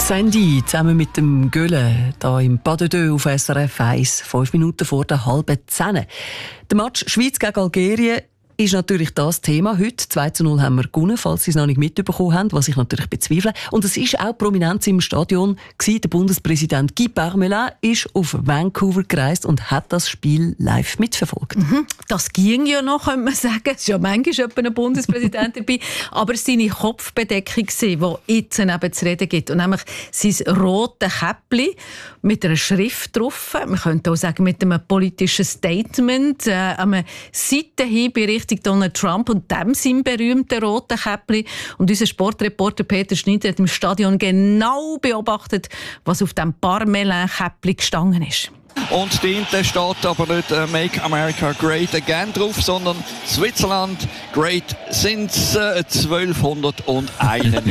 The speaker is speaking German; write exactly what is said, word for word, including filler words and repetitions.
Sandy zusammen mit dem Gölle hier im Pas de Deux auf S R F eins, fünf Minuten vor der halben Zehn. Der Match Schweiz gegen Algerien ist natürlich das Thema. Heute zwei zu null haben wir gewonnen, falls Sie es noch nicht mitbekommen haben, was ich natürlich bezweifle. Und es ist auch Prominenz im Stadion gewesen. Der Bundespräsident Guy Parmelin ist auf Vancouver gereist und hat das Spiel live mitverfolgt. Mhm. Das ging ja noch, könnte man sagen. Es ist ja manchmal ein Bundespräsident dabei. Aber es war seine Kopfbedeckung, die jetzt eben zu reden gibt. Und nämlich sein rotes Käppli mit einer Schrift drauf. Man könnte auch sagen, mit einem politischen Statement, äh, einem Seitenhieb in Richtung Donald Trump und dem sein berühmten roten Käppli. Und unser Sportreporter Peter Schneider hat im Stadion genau beobachtet, was auf dem Parmelin-Käppli gestanden ist. Und dahinter steht aber nicht äh, «Make America Great Again» drauf, sondern «Switzerland Great since äh, zwölfhunderteinundneunzig».